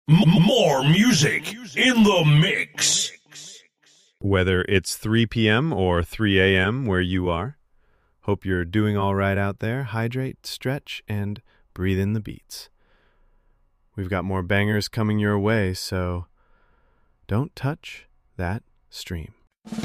More music in the mix. Whether it's 3 p.m. or 3 a.m. where you are, hope you're doing all right out there. Hydrate, stretch, and breathe in the beats. We've got more bangers coming your way, so don't touch that stream.